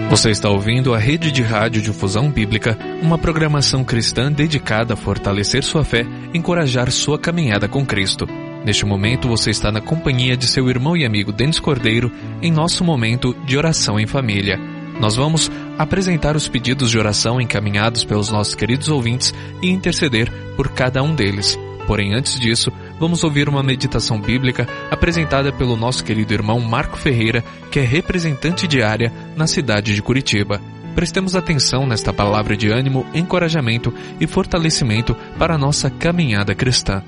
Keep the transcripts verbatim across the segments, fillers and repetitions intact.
Você está ouvindo a Rede de Rádio Difusão Bíblica, uma programação cristã dedicada a fortalecer sua fé e encorajar sua caminhada com Cristo. Neste momento você está na companhia de seu irmão e amigo Denis Cordeiro em nosso momento de oração em família. Nós vamos apresentar os pedidos de oração encaminhados pelos nossos queridos ouvintes e interceder por cada um deles. Porém, antes disso, vamos ouvir uma meditação bíblica apresentada pelo nosso querido irmão Marco Ferreira, que é representante de área na cidade de Curitiba. Prestemos atenção nesta palavra de ânimo, encorajamento e fortalecimento para a nossa caminhada cristã.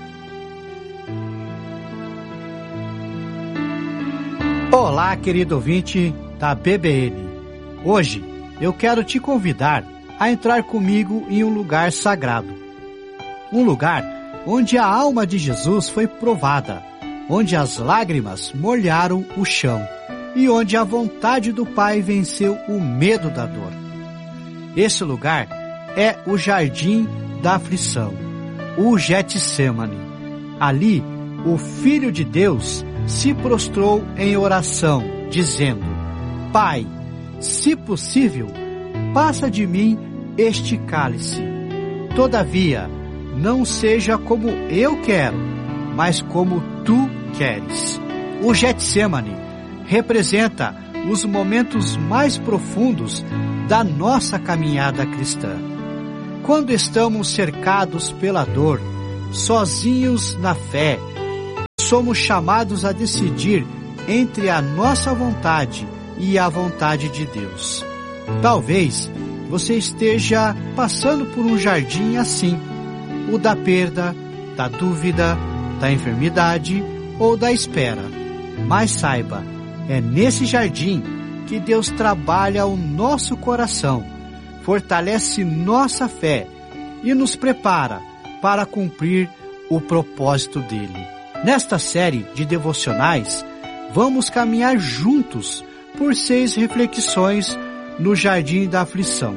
Olá, querido ouvinte da B B N. Hoje eu quero te convidar a entrar comigo em um lugar sagrado. Um lugar onde a alma de Jesus foi provada, onde as lágrimas molharam o chão e onde a vontade do Pai venceu o medo da dor. Esse lugar é o Jardim da Aflição, o Getsêmani. Ali, o Filho de Deus se prostrou em oração, dizendo: Pai, se possível, passa de mim este cálice. Todavia, não seja como eu quero, mas como tu queres. O Getsêmani representa os momentos mais profundos da nossa caminhada cristã. Quando estamos cercados pela dor, sozinhos na fé, somos chamados a decidir entre a nossa vontade e a vontade de Deus. Talvez você esteja passando por um jardim assim, o da perda, da dúvida, da enfermidade ou da espera. Mas saiba, é nesse jardim que Deus trabalha o nosso coração, fortalece nossa fé e nos prepara para cumprir o propósito dele. Nesta série de devocionais, vamos caminhar juntos por seis reflexões no Jardim da Aflição.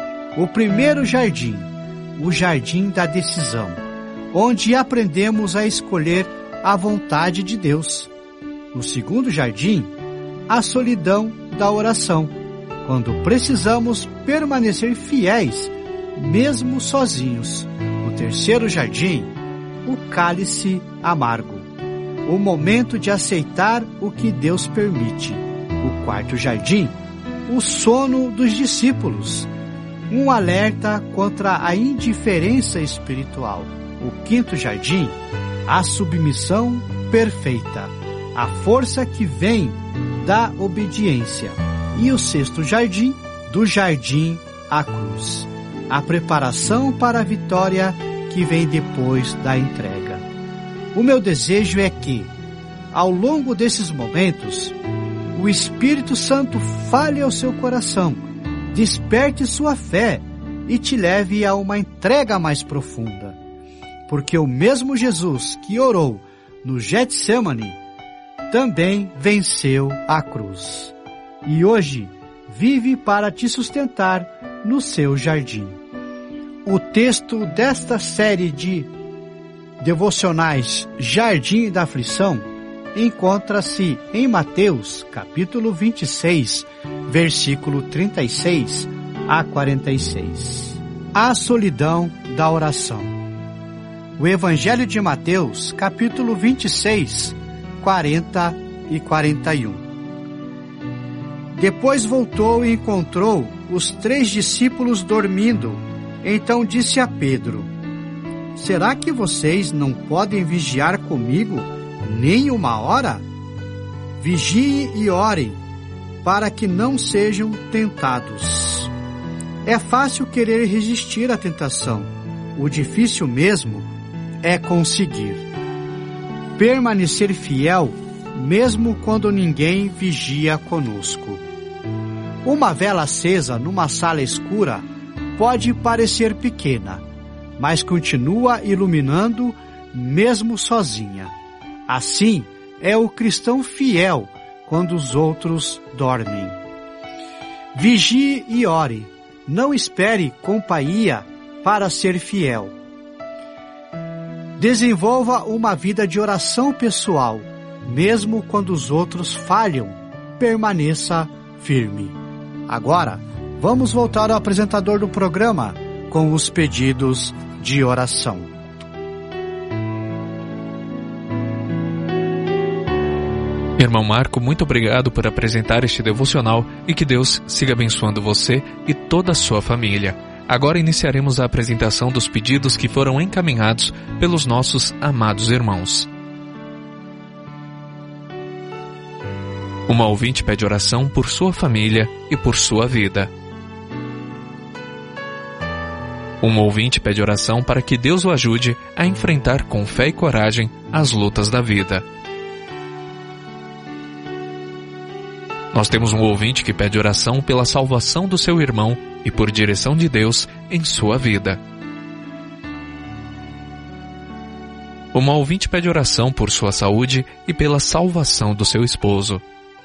O primeiro jardim, o Jardim da Decisão, onde aprendemos a escolher a vontade de Deus. O segundo jardim, a solidão da oração, quando precisamos permanecer fiéis, mesmo sozinhos. O terceiro jardim, o cálice amargo, o momento de aceitar o que Deus permite. O quarto jardim, o sono dos discípulos, um alerta contra a indiferença espiritual. O quinto jardim, a submissão perfeita, a força que vem da obediência. E o sexto jardim, do jardim à cruz, a preparação para a vitória que vem depois da entrega. O meu desejo é que, ao longo desses momentos, o Espírito Santo fale ao seu coração, desperte sua fé e te leve a uma entrega mais profunda. Porque o mesmo Jesus que orou no Getsêmani também venceu a cruz. E hoje vive para te sustentar no seu jardim. O texto desta série de devocionais Jardim da Aflição encontra-se em Mateus, capítulo vinte e seis, versículo trinta e seis a quarenta e seis. A solidão da oração. O Evangelho de Mateus, capítulo vinte e seis, quarenta e quarenta e um. Depois voltou e encontrou os três discípulos dormindo. Então disse a Pedro: Será que vocês não podem vigiar comigo nem uma hora? Vigiem e orem, para que não sejam tentados. É fácil querer resistir à tentação. O difícil mesmo é conseguir permanecer fiel, mesmo quando ninguém vigia conosco. Uma vela acesa numa sala escura pode parecer pequena, mas continua iluminando mesmo sozinha. Assim é o cristão fiel quando os outros dormem. Vigie e ore. Não espere companhia para ser fiel. Desenvolva uma vida de oração pessoal, mesmo quando os outros falham. Permaneça firme. Agora, vamos voltar ao apresentador do programa com os pedidos de oração. Irmão Marco, muito obrigado por apresentar este devocional e que Deus siga abençoando você e toda a sua família. Agora iniciaremos a apresentação dos pedidos que foram encaminhados pelos nossos amados irmãos. Uma ouvinte pede oração por sua família e por sua vida. Um ouvinte pede oração para que Deus o ajude a enfrentar com fé e coragem as lutas da vida. Nós temos um ouvinte que pede oração pela salvação do seu irmão e por direção de Deus em sua vida. Uma ouvinte pede oração por sua saúde e pela salvação do seu esposo.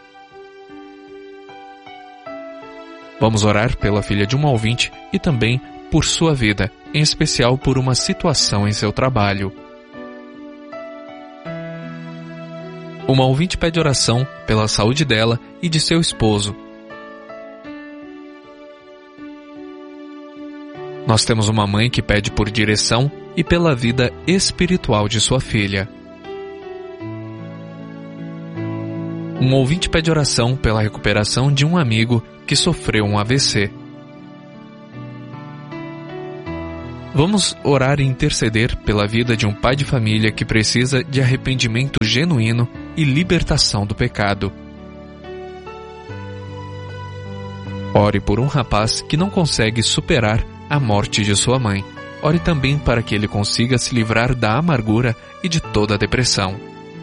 Vamos orar pela filha de uma ouvinte e também por sua vida, em especial por uma situação em seu trabalho. Uma ouvinte pede oração pela saúde dela e de seu esposo. Nós temos uma mãe que pede por direção e pela vida espiritual de sua filha. Um ouvinte pede oração pela recuperação de um amigo que sofreu um A V C. Vamos orar e interceder pela vida de um pai de família que precisa de arrependimento genuíno e libertação do pecado. Ore por um rapaz que não consegue superar a morte de sua mãe. Ore também para que ele consiga se livrar da amargura e de toda a depressão.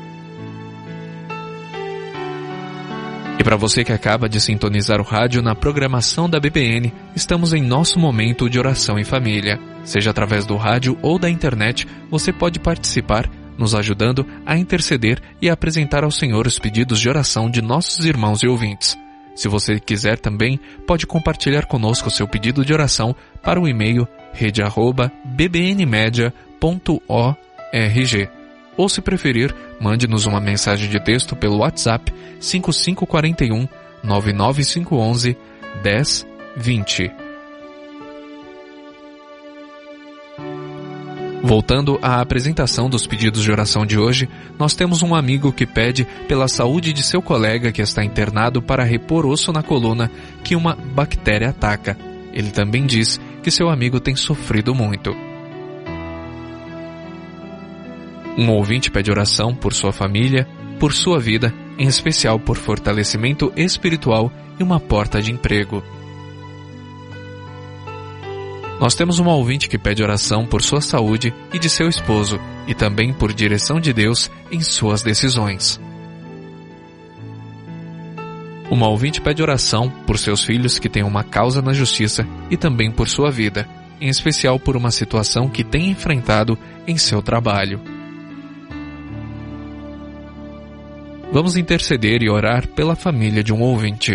E para você que acaba de sintonizar o rádio na programação da B B N, estamos em nosso momento de oração em família. Seja através do rádio ou da internet, você pode participar, nos ajudando a interceder e a apresentar ao Senhor os pedidos de oração de nossos irmãos e ouvintes. Se você quiser também, pode compartilhar conosco o seu pedido de oração para o e-mail rede arroba b b n media ponto org. Ou, se preferir, mande-nos uma mensagem de texto pelo WhatsApp cinco cinco quatro um, nove nove cinco um um, um zero dois zero. Voltando à apresentação dos pedidos de oração de hoje, nós temos um amigo que pede pela saúde de seu colega que está internado para repor osso na coluna que uma bactéria ataca. Ele também diz que seu amigo tem sofrido muito. Um ouvinte pede oração por sua família, por sua vida, em especial por fortalecimento espiritual e uma porta de emprego. Nós temos uma ouvinte que pede oração por sua saúde e de seu esposo, e também por direção de Deus em suas decisões. Uma ouvinte pede oração por seus filhos que têm uma causa na justiça e também por sua vida, em especial por uma situação que tem enfrentado em seu trabalho. Vamos interceder e orar pela família de um ouvinte.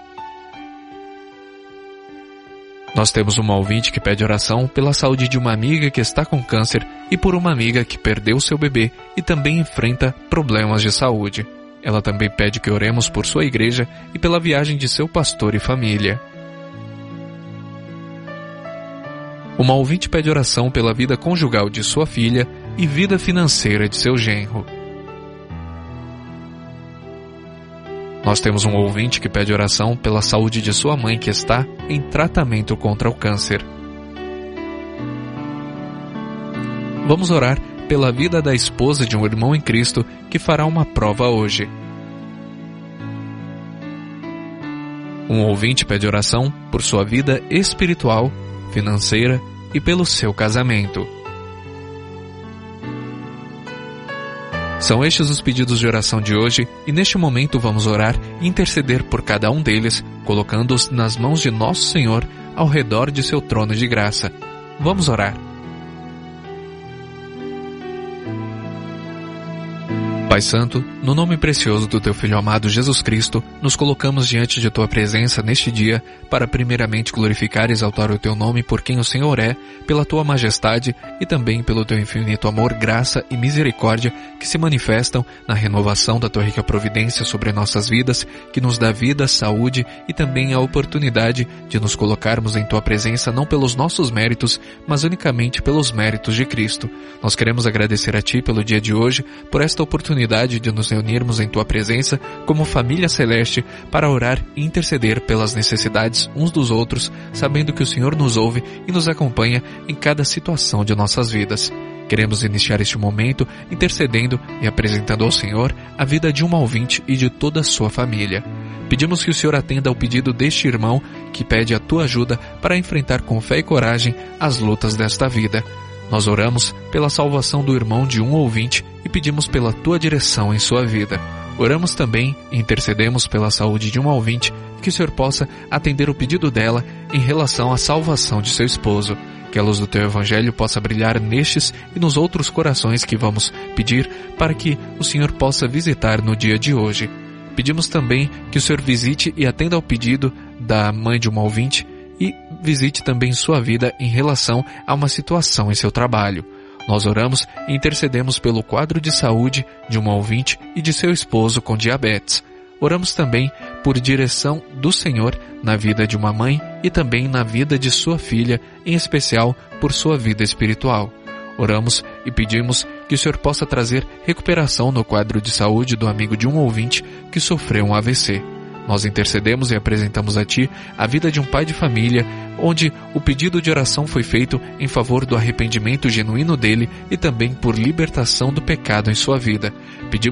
Nós temos uma ouvinte que pede oração pela saúde de uma amiga que está com câncer e por uma amiga que perdeu seu bebê e também enfrenta problemas de saúde. Ela também pede que oremos por sua igreja e pela viagem de seu pastor e família. Uma ouvinte pede oração pela vida conjugal de sua filha e vida financeira de seu genro. Nós temos um ouvinte que pede oração pela saúde de sua mãe que está em tratamento contra o câncer. Vamos orar pela vida da esposa de um irmão em Cristo que fará uma prova hoje. Um ouvinte pede oração por sua vida espiritual, financeira e pelo seu casamento. São estes os pedidos de oração de hoje e neste momento vamos orar e interceder por cada um deles, colocando-os nas mãos de nosso Senhor ao redor de seu trono de graça. Vamos orar. Pai Santo, no nome precioso do Teu Filho amado Jesus Cristo, nos colocamos diante de Tua presença neste dia para primeiramente glorificar e exaltar o Teu nome por quem o Senhor é, pela Tua majestade e também pelo Teu infinito amor, graça e misericórdia que se manifestam na renovação da Tua rica providência sobre nossas vidas, que nos dá vida, saúde e também a oportunidade de nos colocarmos em Tua presença não pelos nossos méritos, mas unicamente pelos méritos de Cristo. Nós queremos agradecer a Ti pelo dia de hoje, por esta oportunidade de nos reunirmos em Tua presença como família celeste para orar e interceder pelas necessidades uns dos outros, sabendo que o Senhor nos ouve e nos acompanha em cada situação de nossas vidas. Queremos iniciar este momento intercedendo e apresentando ao Senhor a vida de um ouvinte e de toda a sua família. Pedimos que o Senhor atenda ao pedido deste irmão que pede a Tua ajuda para enfrentar com fé e coragem as lutas desta vida. Nós oramos pela salvação do irmão de um ouvinte e pedimos pela Tua direção em sua vida. Oramos também e intercedemos pela saúde de um ouvinte, que o Senhor possa atender o pedido dela em relação à salvação de seu esposo. Que a luz do Teu Evangelho possa brilhar nestes e nos outros corações que vamos pedir para que o Senhor possa visitar no dia de hoje. Pedimos também que o Senhor visite e atenda ao pedido da mãe de um ouvinte e visite também sua vida em relação a uma situação em seu trabalho. Nós oramos e intercedemos pelo quadro de saúde de um ouvinte e de seu esposo com diabetes. Oramos também por direção do Senhor na vida de uma mãe e também na vida de sua filha, em especial por sua vida espiritual. Oramos e pedimos que o Senhor possa trazer recuperação no quadro de saúde do amigo de um ouvinte que sofreu um A V C. Nós intercedemos e apresentamos a Ti a vida de um pai de família, onde o pedido de oração foi feito em favor do arrependimento genuíno dele e também por libertação do pecado em sua vida. Pedimos